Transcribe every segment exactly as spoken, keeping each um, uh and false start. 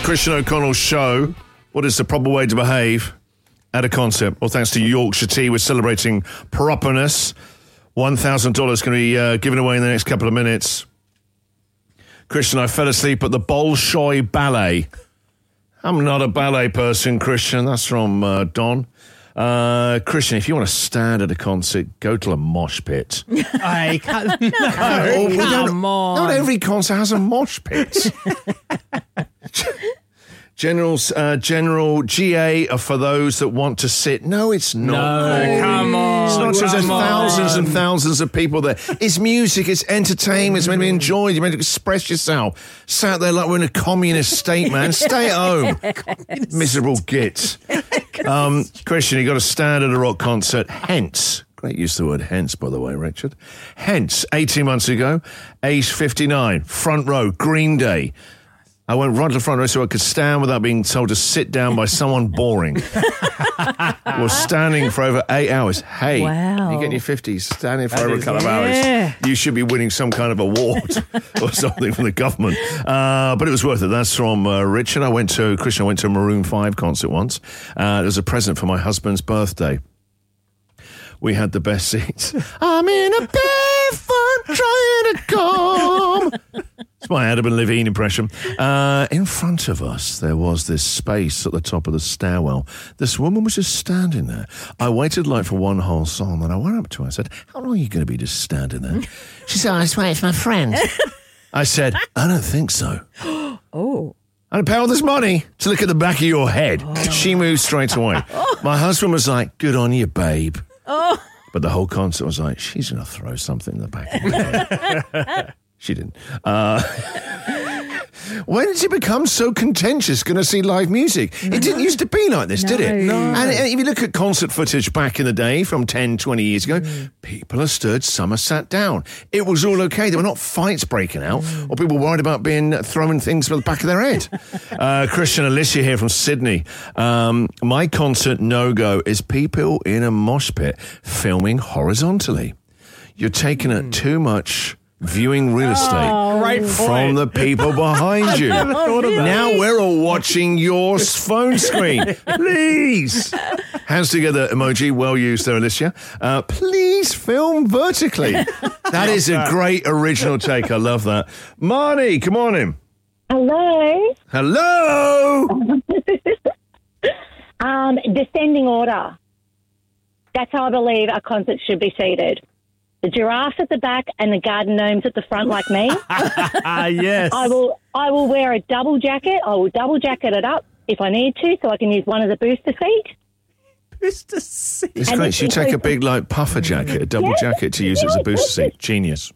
Christian O'Connell's show, What is the Proper Way to Behave at a Concert? Well, thanks to Yorkshire Tea, we're celebrating properness. one thousand dollars going to be uh, given away in the next couple of minutes. Christian, I fell asleep at the Bolshoi Ballet. I'm not a ballet person, Christian. That's from uh, Don. Uh, Christian, if you want to stand at a concert, go to a mosh pit. I can't. No, Oh, we don't- come on. Not every concert has a mosh pit. General, uh, General G A are for those that want to sit. No, it's not. No, come on. It's not just there's come on. thousands and thousands of people there. It's music, it's entertainment, it's meant to be enjoyed, you're meant to express yourself. Sat there like we're in a communist state, man. Stay at home. Miserable gits. Um, Christian, you got to stand at a rock concert. Hence, great use of the word hence, by the way, Richard. Hence, eighteen months ago, age fifty-nine, front row, Green Day. I went right to the front row so I could stand without being told to sit down by someone boring. Was standing for over eight hours. Hey, Wow. you get in your fifties, standing for over a is- couple of yeah. hours. You should be winning some kind of award or something from the government. Uh, but it was worth it. That's from uh, Richard. I went to, Christian, I went to a Maroon five concert once. Uh, it was a present for my husband's birthday. We had the best seats. I'm in a barefoot trying to come. It's my Adam and Levine impression. Uh, in front of us, there was this space at the top of the stairwell. This woman was just standing there. I waited like for one whole song, and I went up to her. I said, how long are you going to be just standing there? She said, I was waiting for my friend. I said, I don't think so. Oh. I don't pay all this money to look at the back of your head. She moved straight away. My husband was like, good on you, babe. Oh. But the whole concert was like, she's going to throw something in the back of my head. She didn't. Uh, when did it become so contentious going to see live music? It didn't used to be like this, did it? No. And if you look at concert footage back in the day from ten, twenty years ago, people are stood, some are sat down. It was all okay. There were not fights breaking out or people worried about being throwing things from the back of their head. uh, Christian, Alicia here from Sydney. Um, my concert no-go is people in a mosh pit filming horizontally. You're taking up too much viewing real estate Great from point. the people behind you. Now we're all watching your phone screen. Please. Hands together emoji. Well used there, Alicia. Uh, please film vertically. That is a great original take. I love that. Marnie, come on in. Hello. Hello. Um, descending order. That's how I believe a concert should be seated. The giraffe at the back and the garden gnomes at the front, like me. Ah, yes. I will. I will wear a double jacket. I will double jacket it up if I need to, so I can use one as a booster seat. Booster seat. It's And great. it's You take a inclusive. big like puffer jacket, a double Yeah. jacket to use as a booster seat. Genius.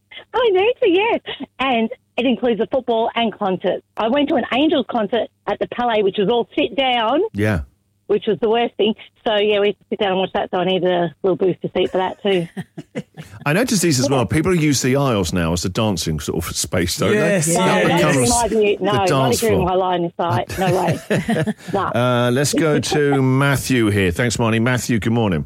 I need to, yes. And it includes a football and concerts. I went to an Angels concert at the Palais, which was all sit down, Yeah. which was the worst thing. So, yeah, we had to sit down and watch that, so I needed a little booster seat for that too. I noticed these as well. People use the aisles now as a dancing sort of space, don't Yes, they? yeah. No, That not becomes in my view. No, the not dance agreeing with floor. my line of sight. No way. No. Uh, let's go to Matthew here. Thanks, Marnie. Matthew, good morning.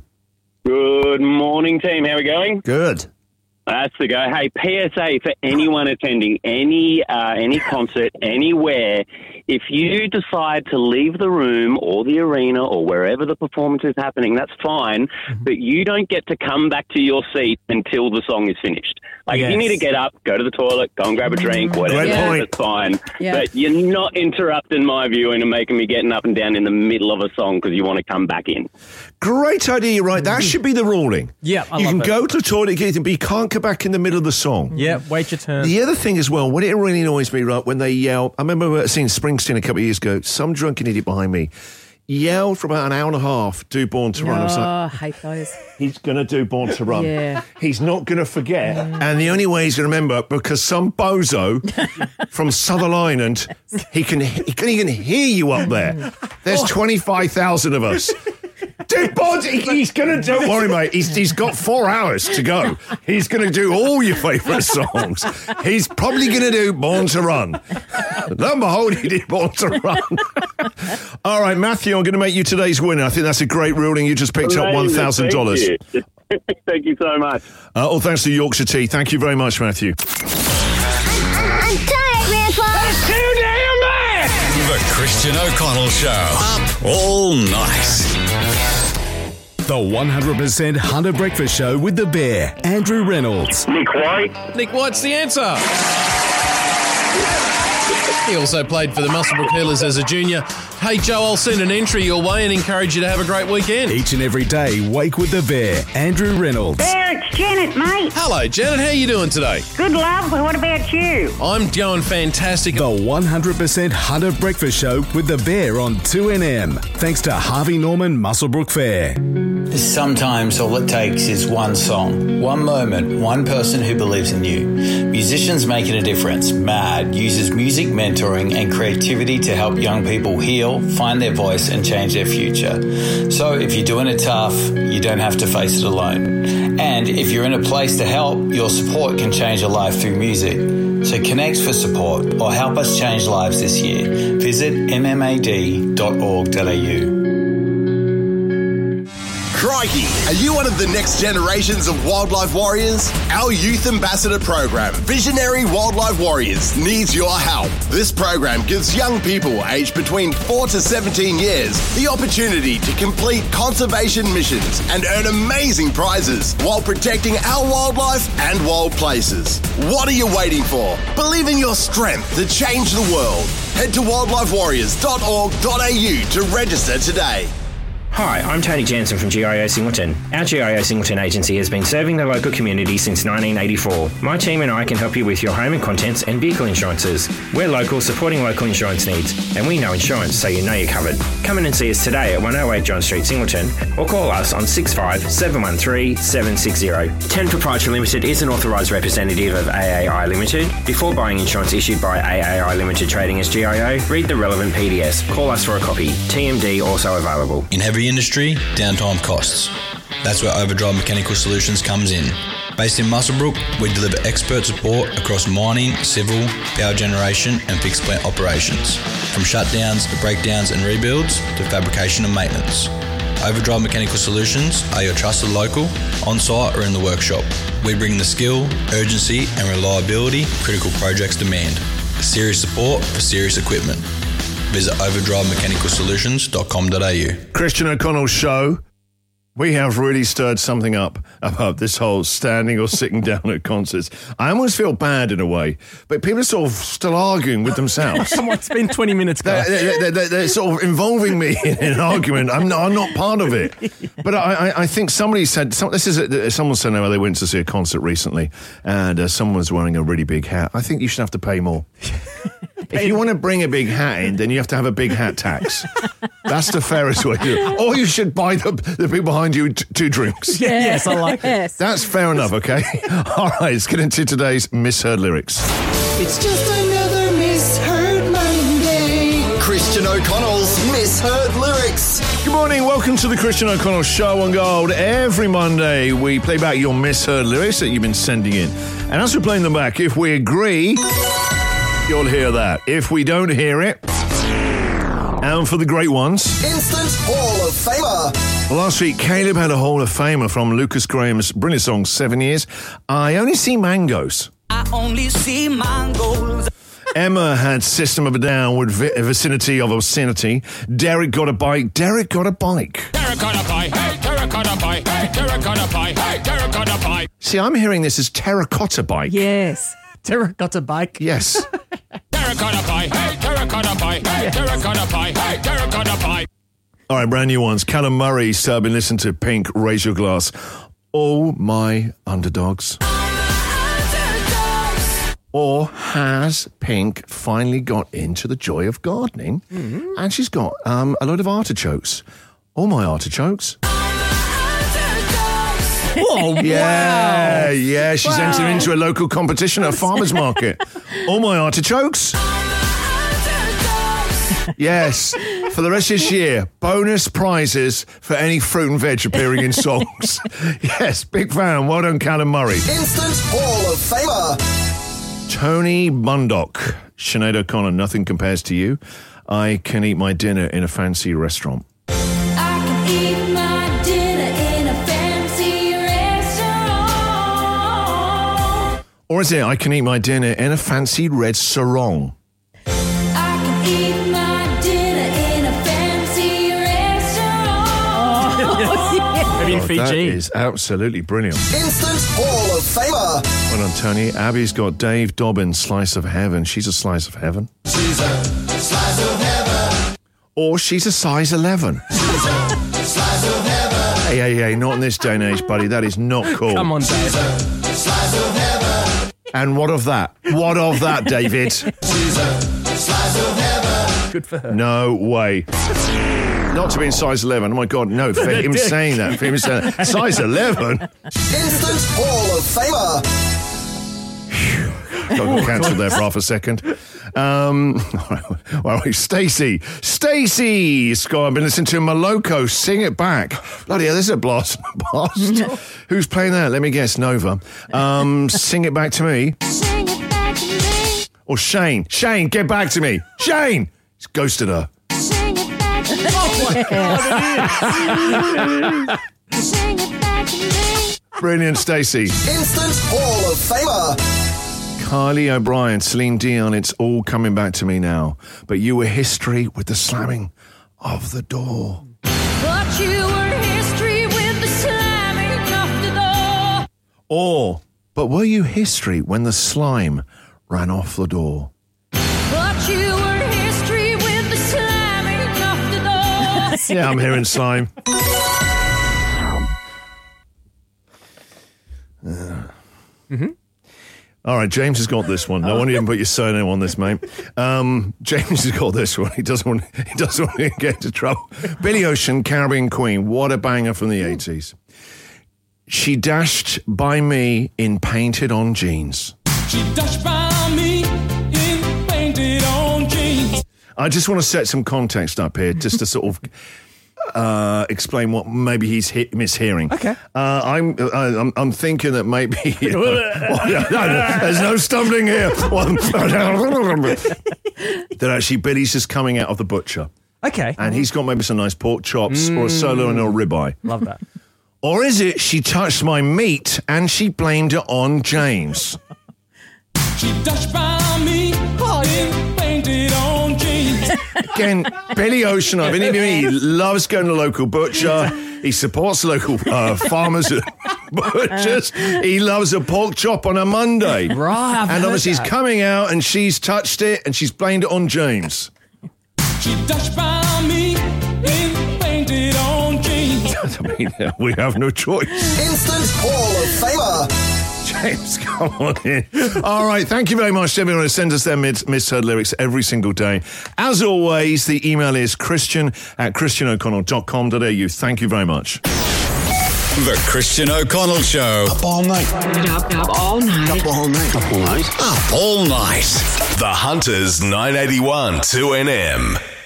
Good morning, team. How are we going? Good. That's the go. Hey, P S A for anyone attending any uh, any concert anywhere. If you decide to leave the room or the arena or wherever the performance is happening, that's fine. But you don't get to come back to your seat until the song is finished. Like if you Yes. need to get up, go to the toilet, go and grab a drink, whatever. Great point. That's fine. Yeah. But you're not interrupting my viewing and making me getting up and down in the middle of a song because you want to come back in. Great idea, you're right. That should be the ruling. Yeah, I You love can it. go to the toilet, get it, but you can't come back in the middle of the song. Yeah, wait your turn. The other thing as well, what it really annoys me, right, when they yell, I remember seeing Springsteen a couple of years ago, some drunken idiot behind me yelled for about an hour and a half, do Born to Run. I was like, Oh, I hate those. he's going to do Born to Run. Yeah. He's not going to forget. And the only way he's going to remember, because some bozo from Southern Ireland, he can he can even hear you up there. There's twenty-five thousand of us. Dude, Bod, he- he's going to, don't worry, mate. He's, he's got four hours to go. He's going to do all your favourite songs. He's probably going to do Born to Run. Lo and behold, he did Born to Run. All right, Matthew, I'm going to make you today's winner. I think that's a great ruling. You just picked up one thousand dollars. Thank you. Thank you so much. Uh, all thanks to Yorkshire Tea. Thank you very much, Matthew. I'm tired, Grandpa. That's too damn bad! The Christian O'Connell Show. Up all night. The one hundred percent Hunter Breakfast Show with the Bear, Andrew Reynolds. Nick White. Nick White's the answer. He also played for the Muswellbrook Healers as a junior. Hey, Joe, I'll send an entry your way and encourage you to have a great weekend. Each and every day, wake with the Bear, Andrew Reynolds. There, it's Janet, mate. Hello, Janet. How you doing today? Good, love. What about you? I'm going fantastic. The one hundred percent Hunter Breakfast Show with the Bear on two N M. Thanks to Harvey Norman Muswellbrook Fair. Sometimes all it takes is one song, one moment, one person who believes in you. Musicians Making a Difference, MAD, uses music mentoring and creativity to help young people heal, find their voice and change their future. So if you're doing it tough, you don't have to face it alone. And if you're in a place to help, your support can change a life through music. So connect for support or help us change lives this year. Visit m m a d dot org dot a u. Crikey, are you one of the next generations of wildlife warriors? Our Youth Ambassador program, Visionary Wildlife Warriors, needs your help. This program gives young people aged between four to seventeen years the opportunity to complete conservation missions and earn amazing prizes while protecting our wildlife and wild places. What are you waiting for? Believe in your strength to change the world. Head to wildlife warriors dot org dot a u to register today. Hi, I'm Tony Jansen from G I O Singleton. Our G I O Singleton agency has been serving the local community since nineteen eighty-four. My team and I can help you with your home and contents and vehicle insurances. We're local, supporting local insurance needs, and we know insurance, so you know you're covered. Come in and see us today at one oh eight John Street, Singleton, or call us on six five seven one three seven six zero. ten Proprietary Limited is an authorised representative of A A I Limited. Before buying insurance issued by A A I Limited trading as G I O, read the relevant P D S. Call us for a copy. T M D also available. In heavy industry, downtime costs. That's where Overdrive Mechanical Solutions comes in. Based in Muswellbrook, we deliver expert support across mining, civil, power generation and fixed plant operations. From shutdowns, breakdowns and rebuilds to fabrication and maintenance. Overdrive Mechanical Solutions are your trusted local, on-site or in the workshop. We bring the skill, urgency and reliability critical projects demand. Serious support for serious equipment. Visit overdrive mechanical solutions dot com dot a u. Christian O'Connell Show. We have really stirred something up about this whole standing or sitting down at concerts. I almost feel bad in a way, but people are sort of still arguing with themselves. Come on, it's been twenty minutes, They're, guys. they're, they're, they're sort of involving me in an argument. I'm not, I'm not part of it. But I, I, I think somebody said, some, this is a, someone said how they went to see a concert recently and uh, someone was wearing a really big hat. I think you should have to pay more. If you want to bring a big hat in, then you have to have a big hat tax. That's the fairest way to do it. Or you should buy the, the people behind you t- two drinks. Yeah, yes, I like it. Yes. That's fair enough, okay? All right, let's get into today's misheard lyrics. It's just another misheard Monday. Christian O'Connell's misheard lyrics. Good morning, welcome to the Christian O'Connell Show on Gold. Every Monday, we play back your misheard lyrics that you've been sending in. And as we're playing them back, if we agree, you'll hear that. If we don't hear it, and for the great ones, Instant Hall of Famer. Last week, Caleb had a Hall of Famer from Lucas Graham's brilliant song, Seven Years. I Only See Mangoes. I only see mangoes. Emma had System of a Down with vi- Vicinity of Obscenity. Derek got a bike. Derek got a bike. Derek got a bike. Hey, Derek got a bike. Hey, Derek got a bike. Hey, Derek got a bike. See, I'm hearing this as terracotta bike. Yes. Terracotta bike. Yes. Derek got a bike. Hey, Derek got a bike. Hey, Derek got a bike. Hey, Derek got a bike. All right, brand new ones. Callum Murray's uh, been listening to Pink, Raise Your Glass. Oh, my underdogs. Or has Pink finally got into the joy of gardening? Mm-hmm. And she's got um, a load of artichokes. Oh, my artichokes. Oh, Yeah, wow. yeah, she's Wow. entered into a local competition at a farmer's market. All my artichokes. Yes, for the rest of this year, bonus prizes for any fruit and veg appearing in songs. Yes, big fan. Well done, Callum Murray. Instant Hall of Famer. Tony Bundock. Sinead O'Connor, nothing compares to you. I can eat my dinner in a fancy restaurant. I can eat my dinner in a fancy restaurant. Or is it, I can eat my dinner in a fancy red sarong? I can eat my dinner Fiji. That is absolutely brilliant. Instant Hall of Famer. Well done, Tony. Abby's got Dave Dobbins, Slice of Heaven. She's a slice of heaven. She's a slice of heaven. Or she's a size eleven. She's a slice of heaven. Hey, hey, hey, not in this day and age, buddy. That is not cool. Come on, Dave. She's a slice of heaven. And what of that? What of that, David? She's a slice of heaven. Good for her. No way. Not to be in size eleven. Oh, my God, no. For him saying that. For him saying that. Size eleven? Instant Hall of Famer. I got cancelled there for half a second. Um, all right, Stacey. Stacey! Scott, I've been listening to Maloko. Sing it back. Bloody hell, this is a blast from the past. Who's playing that? Let me guess. Nova. Um, sing it back to me. Sing it back to me. Or Shane. Shane, get back to me. Shane! He's ghosted her. Sing it back to me. Oh, my God. Sing it back to me. Brilliant, Stacey. Instant Hall of Famer. Kylie O'Brien, Celine Dion, it's all coming back to me now. But you were history with the slamming of the door. But you were history with the slamming of the door. Or, but were you history when the slime ran off the door? But you were history with the slamming of the door. Yeah, I'm hearing slime. Uh. Mm-hmm. All right, James has got this one. No wonder you haven't put your surname on this, mate. Um, James has got this one. He doesn't want. He doesn't want to get into trouble. Billy Ocean, Caribbean Queen. What a banger from the eighties. She dashed by me in painted-on jeans. She dashed by me in painted-on jeans. I just want to set some context up here, just to sort of. Uh, explain what maybe he's hit, mishearing. Okay. Uh, I'm, uh, I'm I'm thinking that maybe you know, well, no, no, there's no stumbling here. That actually Billy's just coming out of the butcher. Okay. And he's got maybe some nice pork chops mm. or a sirloin or a ribeye. Love that. Or is it she touched my meat and she blamed it on James? She dashed by me in painted-on jeans. Again, Billy Ocean, I've been he loves going to the local butcher. He supports the local uh, farmers and butchers. He loves a pork chop on a Monday. Right, I've and obviously that. he's coming out and she's touched it and she's blamed it on James. She dashed by me in painted-on jeans. I mean, we have no choice. Instant Hall of Famer. James, come on in. All right, thank you very much to everyone who sends us their mis- misheard lyrics every single day. As always, the email is christian at christian o'connell dot com dot a u. Thank you very much. The Christian O'Connell Show. Up all night. Up, up all night. Up all night. Up all night. Up all night. The Hunters nine eighty-one two N M.